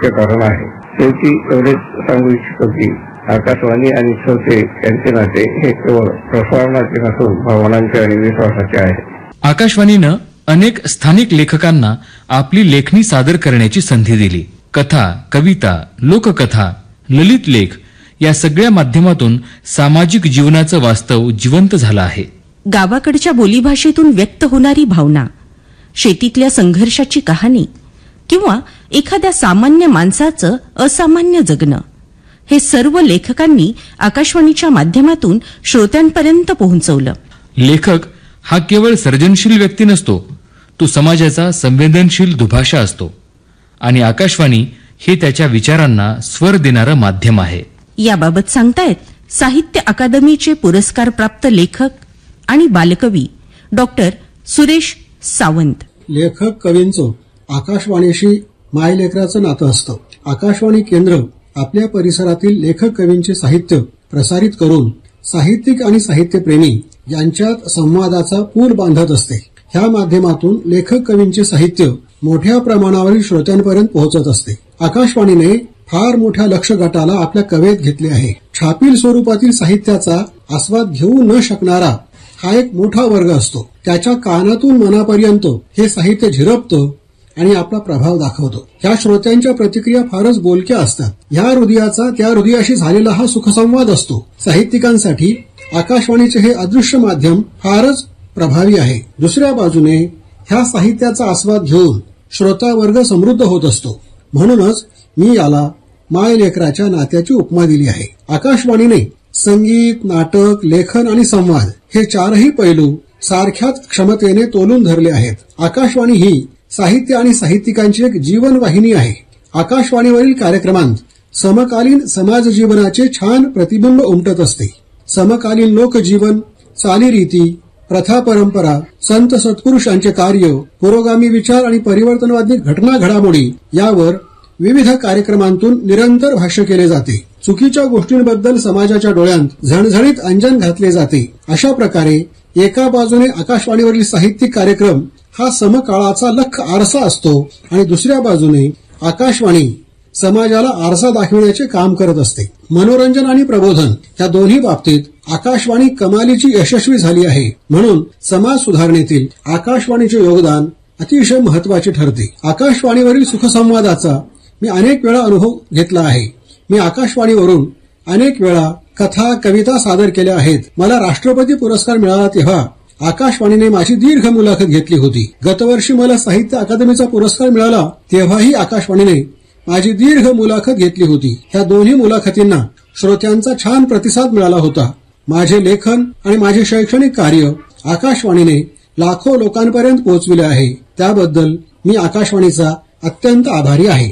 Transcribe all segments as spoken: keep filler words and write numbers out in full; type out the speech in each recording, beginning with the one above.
मुख्य कारण आहे. शेवटी एवढेच सांगू इच्छितो की आकाशवाणी आणि श्रोते यांचे नाते हे केवळ प्रसारणाचे नसून भावनांचे आणि विश्वासाचे आहे. आकाशवाणीनं अनेक स्थानिक लेखकांना आपली लेखणी सादर करण्याची संधी दिली. कथा, कविता, लोककथा, ललित लेख या सगळ्या माध्यमातून सामाजिक जीवनाचं वास्तव जिवंत झालं आहे. गावाकडच्या बोलीभाषेतून व्यक्त होणारी भावना, शेतीतल्या संघर्षाची कहाणी किंवा एखाद्या सामान्य माणसाचं असामान्य जगणं, हे सर्व लेखकांनी आकाशवाणीच्या माध्यमातून श्रोत्यांपर्यंत पोहोचवलं. लेखक हा केवळ सर्जनशील व्यक्ती नसतो, तो समाजाचा संवेदनशील दुभाषा असतो आणि आकाशवाणी हे त्याच्या विचारांना स्वर देणारं माध्यम आहे. याबाबत सांगतायत साहित्य अकादमीचे पुरस्कार प्राप्त लेखक आणि बालकवी डॉक्टर सुरेश सावंत. लेखक कवींचं आकाशवाणीशी मायलेकराचं नातं असतं. आकाशवाणी केंद्र आपल्या परिसरातील लेखक कवींचे साहित्य प्रसारित करून साहित्यिक आणि साहित्यप्रेमी यांच्यात संवादाचा पूल बांधत असते. ह्या माध्यमातून लेखक कवींचे साहित्य मोठ्या प्रमाणावरील श्रोत्यांपर्यंत पोहोचत असते. आकाशवाणीने फार मोठ्या लक्ष गटाला आपल्या कवेत घेतले आहे. छापील स्वरूपातील साहित्याचा आस्वाद घेऊ न शकणारा हा एक मोठा वर्ग असतो. त्याच्या कानातून मनापर्यंत हे साहित्य झिरपतं आणि आपला प्रभाव दाखवतो. ह्या श्रोत्यांच्या प्रतिक्रिया फारच बोलक्या असतात. ह्या हृदयाचा त्या हृदयाशी झालेला हा सुखसंवाद असतो. साहित्यिकांसाठी आकाशवाणीचे हे अदृश्य माध्यम फारच प्रभावी आहे. दुसऱ्या बाजूने ह्या साहित्याचा आस्वाद घेऊन श्रोता वर्ग समृद्ध होत असतो. म्हणूनच मी याला मायलेकराच्या नात्याची उपमा दिली आहे. आकाशवाणीने संगीत, नाटक, लेखन आणि संवाद हे चारही पैलू सारख्याच क्षमतेने तोलून धरले आहेत. आकाशवाणी ही साहित्य आणि साहित्यिकांची एक जीवनवाहिनी आहे. आकाशवाणीवरील कार्यक्रमांत समकालीन समाज जीवनाचे छान प्रतिबिंब उमटत असते. समकालीन लोकजीवन, चालीरीती, प्रथा परंपरा, संत सत्पुरुषांचे कार्य, पुरोगामी विचार आणि परिवर्तनवादी घटना घडामोडी यावर विविध कार्यक्रमांतून निरंतर भाष्य केले जाते. चुकीच्या गोष्टींबद्दल समाजाच्या डोळ्यांत झणझणीत अंजन घातले जाते. अशा प्रकारे एका बाजूने आकाशवाणीवरील साहित्यिक कार्यक्रम हा समकाळाचा लख आरसा असतो आणि दुसऱ्या बाजूने आकाशवाणी समाजाला आरसा दाखविण्याचे काम करत असते. मनोरंजन आणि प्रबोधन या दोन्ही बाबतीत आकाशवाणी कमालीची यशस्वी झाली आहे. म्हणून समाज सुधारणेतील आकाशवाणीचे योगदान अतिशय महत्वाचे ठरते. आकाशवाणीवरील सुखसंवादाचा मी अनेक वेळा अनुभव घेतला आहे. मी आकाशवाणीवरून अनेक वेळा कथा, कविता सादर केल्या आहेत. मला राष्ट्रपती पुरस्कार मिळाला तेव्हा आकाशवाणीने माझी दीर्घ मुलाखत घेतली होती. गतवर्षी मला साहित्य अकादमीचा पुरस्कार मिळाला तेव्हाही आकाशवाणीने माझी दीर्घ मुलाखत घेतली होती. ह्या दोन्ही मुलाखतींना श्रोत्यांचा छान प्रतिसाद मिळाला होता. माझे लेखन आणि माझे शैक्षणिक कार्य आकाशवाणीने लाखो लोकांपर्यंत पोहोचविले आहे. त्याबद्दल मी आकाशवाणीचा अत्यंत आभारी आहे.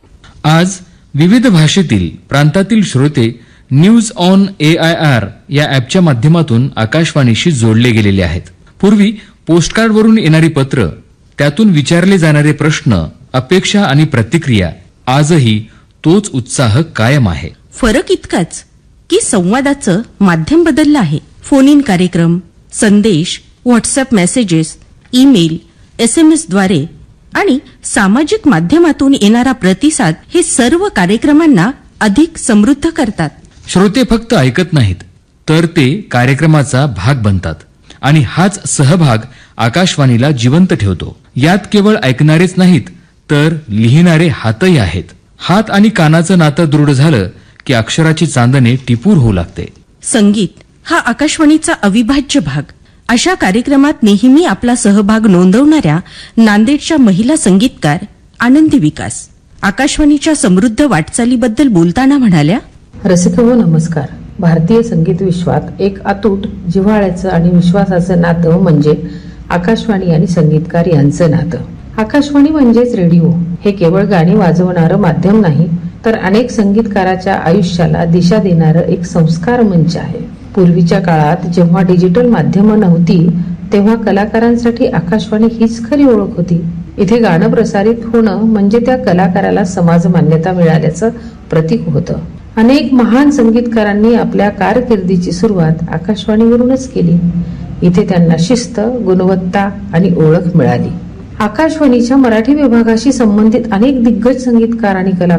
आज विविध भाषेतील प्रांतातील श्रोते news on A I R या ॲपच्या माध्यमातून आकाशवाणीशी जोडले गेलेले आहेत. पूर्वी पोस्टकार्डवरून येणारी पत्र, त्यातून विचारले जाणारे प्रश्न, अपेक्षा आणि प्रतिक्रिया, आजही तोच उत्साह कायम आहे. फरक इतकाच की संवादाचं माध्यम बदललं आहे. फोन इन कार्यक्रम, संदेश, व्हॉट्सअप मेसेजेस, ईमेल, एसएमएसद्वारे आणि सामाजिक माध्यमातून येणारा प्रतिसाद हे सर्व कार्यक्रमांना अधिक समृद्ध करतात. श्रोते फक्त ऐकत नाहीत, तर ते कार्यक्रमाचा भाग बनतात आणि हाच सहभाग आकाशवाणीला जिवंत ठेवतो. यात केवळ ऐकणारेच नाहीत, तर लिहिणारे हातही आहेत. हात आणि कानाचं नातं दृढ झालं की अक्षराची चांदणे टिपूर होऊ लागते. संगीत हा आकाशवाणीचा अविभाज्य भाग. अशा कार्यक्रमात नेहमी आपला सहभाग नोंदवणाऱ्या नांदेडच्या महिला संगीतकार आनंदी विकास आकाशवाणीच्या समृद्ध वाटचालीबद्दल बोलताना म्हणाल्या, रसिकहो नमस्कार. भारतीय संगीत विश्वात एक अतूट जिव्हाळ्याचं आणि विश्वासाचं नातं म्हणजे आकाशवाणी आणि संगीतकार यांचं नातं. आकाशवाणी म्हणजेच रेडिओ. हे केवळ गाणी वाजवणारं माध्यम नाही, तर अनेक संगीतकाराच्या आयुष्याला दिशा देणारं एक संस्कार मंच आहे. पूर्वीच्या काळात जेव्हा डिजिटल माध्यमं नव्हती, तेव्हा कलाकारांसाठी आकाशवाणी हीच खरी ओळख होती. इथे गाणं प्रसारित होणं म्हणजे त्या कलाकाराला समाज मान्यता मिळाल्याचं प्रतीक होतं. अनेक महान संगीतकारांनी आपल्या कारकिर्दीची सुरुवात आकाशवाणीवरूनच केली. इथे त्यांना शिस्त, गुणवत्ता आणि ओळख मिळाली. आकाशवाणीच्या मराठी विभागाशी संबंधित अनेक दिग्गज संगीतकार आणि कलाकार